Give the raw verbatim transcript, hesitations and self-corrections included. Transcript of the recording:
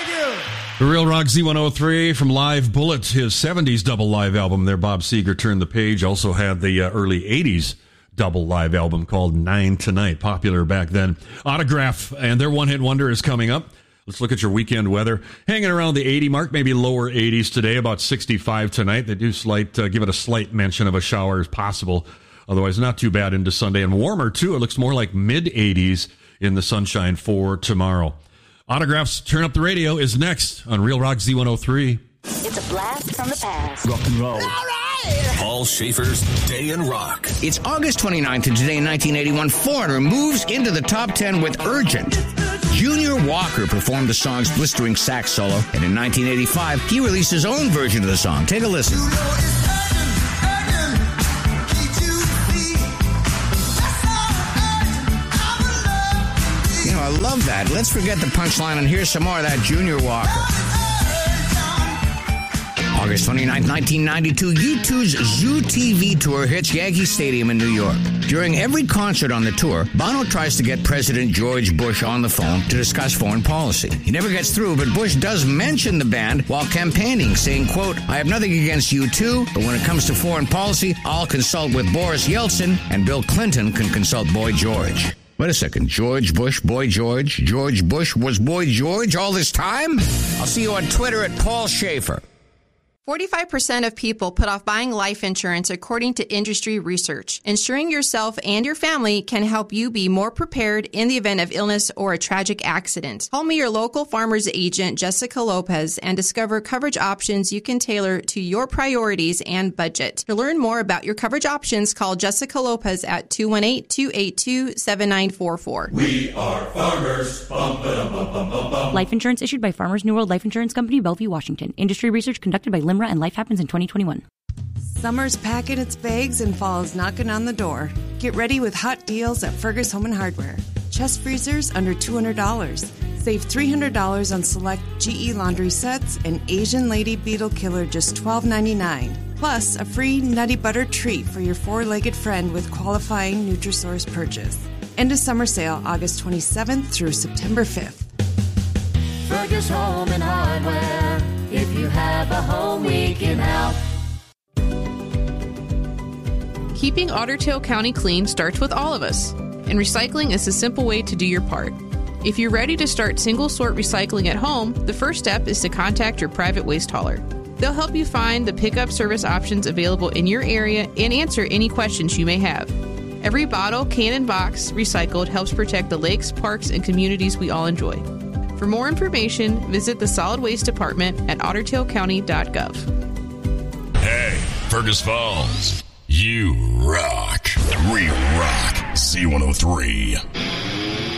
Thank you. The Real Rock Z one oh three from Live Bullet, his seventies double live album there. Bob Seger turned the page. Also had the uh, early eighties double live album called Nine Tonight, popular back then. Autograph and their one-hit wonder is coming up. Let's look at your weekend weather. Hanging around the eighty mark, maybe lower eighties today, about sixty-five tonight. They do slight, uh, give it a slight mention of a shower as possible. Otherwise, not too bad into Sunday. And warmer, too. It looks more like mid-eighties in the sunshine for tomorrow. Autographs, Turn Up the Radio is next on Real Rock Z one oh three. It's a blast from the past. Rock and roll. All right. Paul Schaefer's Day in Rock. It's August twenty-ninth, and today in nineteen eighty-one, Foreigner moves into the top ten with Urgent. Junior Walker performed the song's blistering sax solo, and in nineteen eighty-five, he released his own version of the song. Take a listen. I love that. Let's forget the punchline and hear some more of that Junior Walker. August twenty-ninth, nineteen ninety-two, U two's Zoo T V tour hits Yankee Stadium in New York. During every concert on the tour, Bono tries to get President George Bush on the phone to discuss foreign policy. He never gets through, but Bush does mention the band while campaigning, saying, quote, I have nothing against U two, but when it comes to foreign policy, I'll consult with Boris Yeltsin, and Bill Clinton can consult Boy George. Wait a second, George Bush, Boy George, George Bush was Boy George all this time? I'll see you on Twitter at Paul Schaefer. forty-five percent of people put off buying life insurance according to industry research. Insuring yourself and your family can help you be more prepared in the event of illness or a tragic accident. Call me your local farmer's agent, Jessica Lopez, and discover coverage options you can tailor to your priorities and budget. To learn more about your coverage options, call Jessica Lopez at two one eight, two eight two, seven nine four four. We are farmers. Bum, ba, bum, bum, bum, bum. Life insurance issued by Farmers New World Life Insurance Company, Bellevue, Washington. Industry research conducted by Limra and Life Happens in twenty twenty-one. Summer's packing its bags and fall's knocking on the door. Get ready with hot deals at Fergus Home and Hardware. Chest freezers under two hundred dollars. Save three hundred dollars on select G E laundry sets and Asian Lady Beetle Killer just twelve ninety-nine. Plus, a free Nutty Butter treat for your four-legged friend with qualifying Nutrisource purchase. End of summer sale August twenty-seventh through September fifth. Fergus Home and Hardware. If you have a home, we can help. Keeping Otter Tail County clean starts with all of us, and recycling is a simple way to do your part. If you're ready to start single-sort recycling at home, the first step is to contact your private waste hauler. They'll help you find the pickup service options available in your area and answer any questions you may have. Every bottle, can, and box recycled helps protect the lakes, parks, and communities we all enjoy. For more information, visit the Solid Waste Department at otter tail county dot gov. Hey, Fergus Falls, you rock. Real Rock Z one oh three.